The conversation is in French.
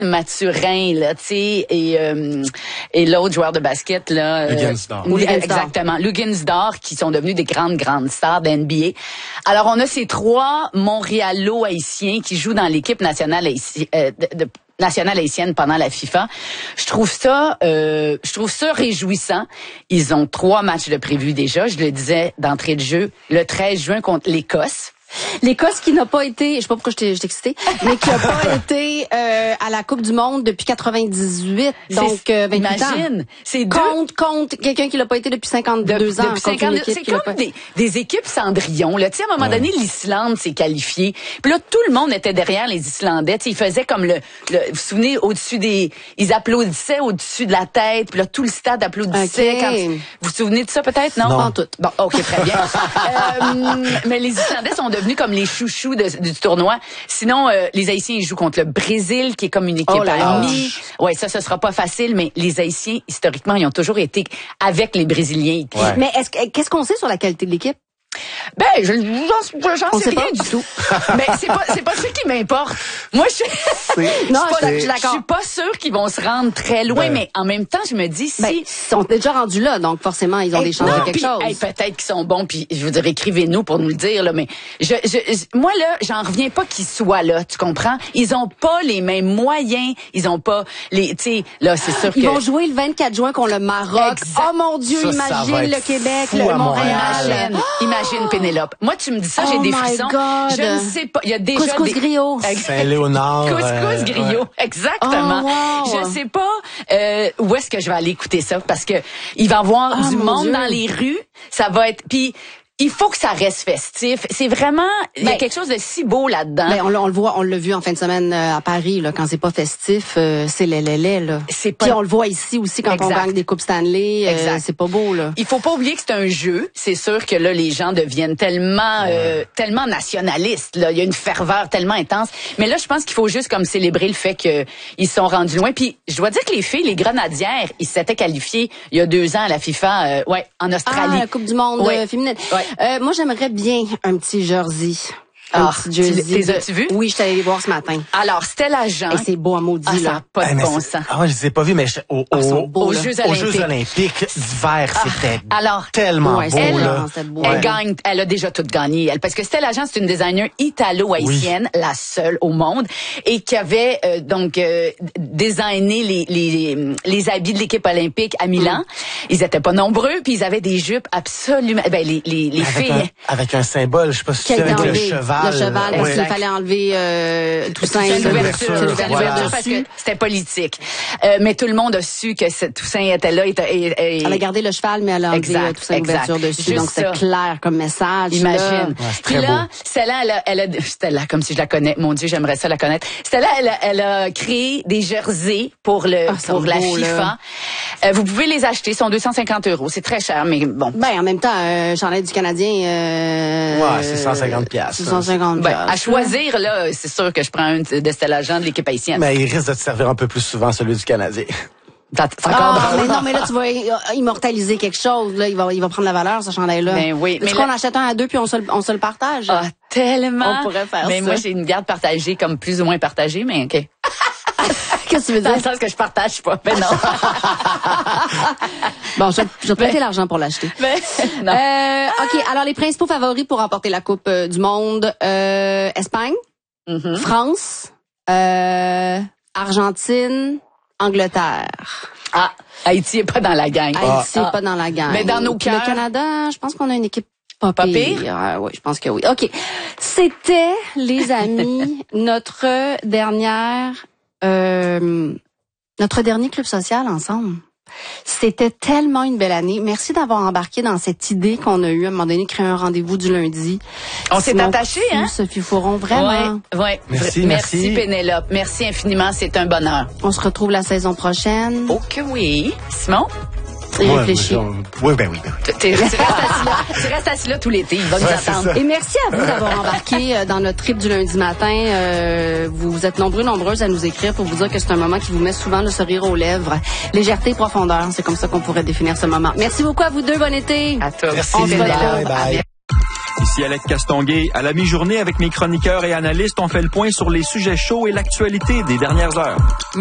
Mathurin, là, tu sais, et l'autre joueur de basket, là. Luguensdorf. Exactement. Luguensdorf, qui sont devenus des grandes stars de NBA. Alors, on a ces 3 Montréalo-Haïtiens qui jouent dans l'équipe nationale haïtienne pendant la FIFA. Je trouve ça réjouissant. Ils ont 3 matchs de prévus déjà. Je le disais d'entrée de jeu, le 13 juin contre l'Écosse. L'Écosse qui n'a pas été, je sais pas pourquoi je t'ai excitée, mais qui n'a pas été à la Coupe du Monde depuis 98, donc 28 imagine, ans. C'est contre quelqu'un qui l'a pas été depuis 52 ans. Depuis 52, c'est comme des équipes Cendrillon. Là, tu sais, à un moment donné, l'Islande s'est qualifiée. Puis là, tout le monde était derrière les Islandais. Tu sais, ils faisaient comme vous vous souvenez, ils applaudissaient au-dessus de la tête. Puis là, tout le stade applaudissait. Okay. Vous vous souvenez de ça peut-être? Non? Pas en tout. Bon, ok, très bien. Mais les Islandais sont devenus comme les chouchous du tournoi. Sinon, les Haïtiens, ils jouent contre le Brésil, qui est comme une équipe amie. Ouais, ça sera pas facile, mais les Haïtiens, historiquement, ils ont toujours été avec les Brésiliens. Ouais. Mais qu'est-ce qu'on sait sur la qualité de l'équipe? Ben, j'en sais rien du tout. Mais c'est pas ça qui m'importe. Moi, je suis pas sûre qu'ils vont se rendre très loin, mais en même temps, je me dis ils sont déjà rendus là, donc forcément, ils ont des chances de quelque chose. Peut-être qu'ils sont bons, puis je veux dire, écrivez-nous pour nous le dire, là, mais moi, là, j'en reviens pas qu'ils soient là, tu comprends? Ils ont pas les mêmes moyens, ils ont pas tu sais, là, c'est sûr ils vont jouer le 24 juin contre le Maroc. Exact. Oh mon Dieu, imagine le Québec, le Montréal. Imagine Pénélope. Moi, tu me dis ça, j'ai des frissons. God. Je ne sais pas. Il y a déjà Couscous griot. Saint-Léonard. Couscous griot. Exactement. Oh, wow. Je sais pas où est-ce que je vais aller écouter ça parce que il va y avoir du monde dans les rues. Ça va être il faut que ça reste festif. C'est vraiment, il y a quelque chose de si beau là-dedans. Mais on le voit, on l'a vu en fin de semaine à Paris, là, quand c'est pas festif, c'est là. Puis on le voit ici aussi quand on gagne des coupes Stanley, c'est pas beau, là. Il faut pas oublier que c'est un jeu. C'est sûr que là, les gens deviennent tellement nationalistes, là. Il y a une ferveur tellement intense. Mais là, je pense qu'il faut juste comme célébrer le fait qu'ils sont rendus loin. Puis, je dois dire que les filles, les Grenadières, ils s'étaient qualifiés il y a 2 ans à la FIFA, en Australie. La Coupe du Monde féminine. Ouais. Moi, j'aimerais bien un petit jersey. Petit jersey. Les as-tu vus? Oui, je suis allée les voir ce matin. Alors, Stella Jean. Et c'est beau à maudit, là. Ça n'a pas de bon sens. Ah, je les ai pas vus, mais aux Jeux Olympiques d'hiver, c'était tellement beau, là. Elle gagne, elle a déjà tout gagné, elle. Parce que Stella Jean, c'est une designer italo-haïtienne, la seule au monde, et qui avait, designé les habits de l'équipe olympique à Milan. Ils étaient pas nombreux, puis ils avaient des jupes absolument, les filles. Avec un symbole, je sais pas si c'est avec le cheval. Le cheval, parce qu'il fallait enlever Toussaint. L'ouverture parce que c'était politique. Mais tout le monde a su que Toussaint était là. Elle a gardé le cheval, mais elle a enlevé Toussaint l'ouverture dessus. Juste donc c'est clair comme message. Imagine. Puis là, Stella, comme si je la connais. Mon Dieu, j'aimerais ça la connaître. Stella, elle a créé des jerseys pour la FIFA. Vous pouvez les acheter, ils sont 250 €. C'est très cher, mais bon. Ben, en même temps, un chandail du Canadien, c'est 150 $. À choisir, là, c'est sûr que je prends un de Stella Jean de l'équipe haïtienne. Mais il risque de te servir un peu plus souvent, celui du Canadien. C'est encore drôle. Mais non, mais là, tu vas immortaliser quelque chose, là. Il va prendre la valeur, ce chandail-là. Ben oui. Est-ce qu'on achète un à 2 puis on se le partage? Ah, tellement. On pourrait faire ça. Mais moi, j'ai une garde partagée, comme plus ou moins partagée, mais OK. Qu'est-ce que tu veux dire? Dans le sens que je partage pas. Mais non. Bon, je vais prêter l'argent pour l'acheter. Non. OK. Alors, les principaux favoris pour remporter la Coupe du Monde, Espagne, France, Argentine, Angleterre. Ah, Haïti est pas dans la gang. Haïti est pas dans la gang. Mais dans nos cœurs. Le Canada, je pense qu'on a une équipe pas pire. Oui, je pense que oui. OK. C'était, les amis, notre dernier club social ensemble. C'était tellement une belle année. Merci d'avoir embarqué dans cette idée qu'on a eue à un moment donné, créer un rendez-vous du lundi. On s'est attaché, hein? Sophie Fouron, vraiment. Ouais. Merci Pénélope. Merci infiniment. C'est un bonheur. On se retrouve la saison prochaine. Oh que oui. Simon? Réfléchis. Oui, ben oui. Tu restes assis là tout l'été. Il va nous attendre. Et merci à vous d'avoir embarqué dans notre trip du lundi matin. Vous êtes nombreuses à nous écrire pour vous dire que c'est un moment qui vous met souvent le sourire aux lèvres. Légèreté et profondeur, c'est comme ça qu'on pourrait définir ce moment. Merci beaucoup à vous deux. Bon été. À toi. Merci. On se retrouve. Bye. Ici Alex Castonguay. À la mi-journée, avec mes chroniqueurs et analystes, on fait le point sur les sujets chauds et l'actualité des dernières heures.